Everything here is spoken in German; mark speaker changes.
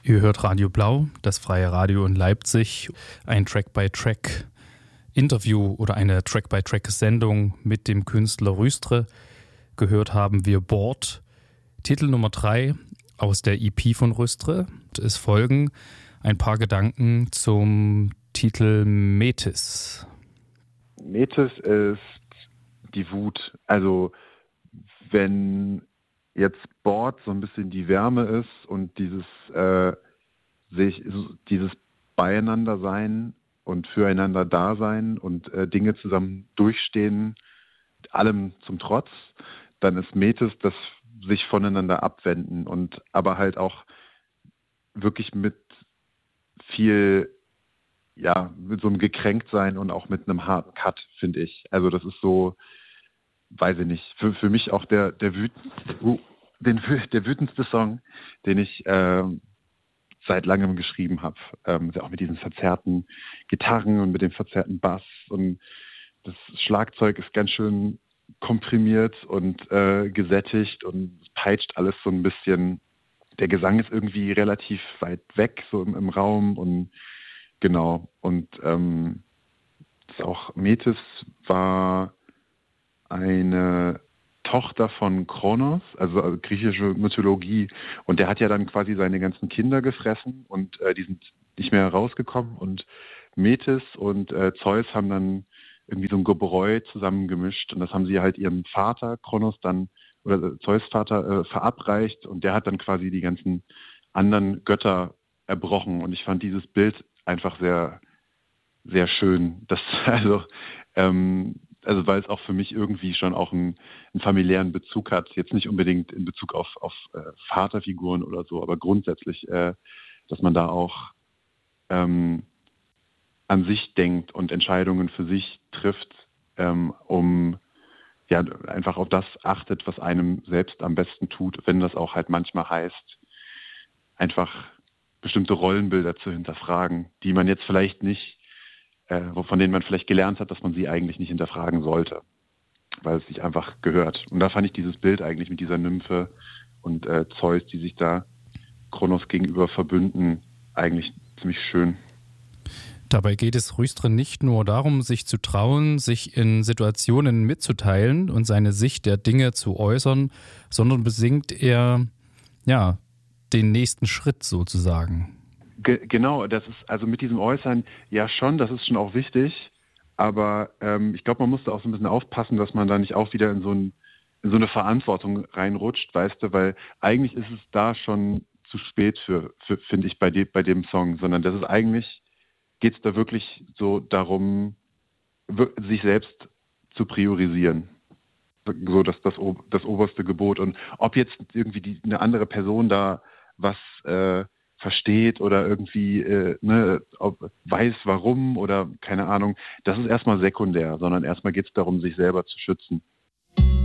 Speaker 1: Ihr hört Radio Blau, das freie Radio in Leipzig, ein Track-by-Track-Interview oder eine Track-by-Track-Sendung mit dem Künstler Rüstre. Gehört haben wir Bord, Titel Nummer 3 aus der EP von Rüstre. Es folgen ein paar Gedanken zum Titel Metis.
Speaker 2: Metis ist die Wut. Also wenn jetzt Bord so ein bisschen die Wärme ist und dieses Beieinander sein und füreinander da sein und Dinge zusammen durchstehen, allem zum Trotz, dann ist Metis das sich voneinander abwenden und aber halt auch wirklich mit viel, ja, mit so einem Gekränktsein und auch mit einem harten Cut, finde ich. Also das ist so, weiß ich nicht, für mich auch der wütendste Song, den ich seit langem geschrieben habe. Auch mit diesen verzerrten Gitarren und mit dem verzerrten Bass. Und das Schlagzeug ist ganz schön komprimiert und gesättigt und peitscht alles so ein bisschen. Der Gesang ist irgendwie relativ weit weg, so im Raum. Und genau. Und auch Metis war eine Tochter von Kronos, also griechische Mythologie, und der hat ja dann quasi seine ganzen Kinder gefressen und die sind nicht mehr rausgekommen und Metis und Zeus haben dann irgendwie so ein Gebräu zusammengemischt und das haben sie halt ihrem Vater Kronos dann, oder Zeus Vater, verabreicht und der hat dann quasi die ganzen anderen Götter erbrochen und ich fand dieses Bild einfach sehr, sehr schön. Also weil es auch für mich irgendwie schon auch einen familiären Bezug hat. Jetzt nicht unbedingt in Bezug auf Vaterfiguren oder so, aber grundsätzlich, dass man da auch an sich denkt und Entscheidungen für sich trifft, um ja einfach auf das achtet, was einem selbst am besten tut, wenn das auch halt manchmal heißt, einfach bestimmte Rollenbilder zu hinterfragen, die man jetzt vielleicht nicht von denen man vielleicht gelernt hat, dass man sie eigentlich nicht hinterfragen sollte, weil es sich einfach gehört. Und da fand ich dieses Bild eigentlich mit dieser Nymphe und Zeus, die sich da Kronos gegenüber verbünden, eigentlich ziemlich schön.
Speaker 1: Dabei geht es Rüstre nicht nur darum, sich zu trauen, sich in Situationen mitzuteilen und seine Sicht der Dinge zu äußern, sondern besingt er den nächsten Schritt sozusagen.
Speaker 2: Genau, das ist also mit diesem Äußern ja schon, das ist schon auch wichtig, aber ich glaube, man muss da auch so ein bisschen aufpassen, dass man da nicht auch wieder in so eine Verantwortung reinrutscht, weißt du, weil eigentlich ist es da schon zu spät für finde ich, bei dem Song, sondern das ist eigentlich, geht es da wirklich so darum, sich selbst zu priorisieren. So das oberste Gebot. Und ob jetzt irgendwie eine andere Person da was versteht oder irgendwie weiß warum oder keine Ahnung, das ist erstmal sekundär, sondern erstmal geht es darum, sich selber zu schützen.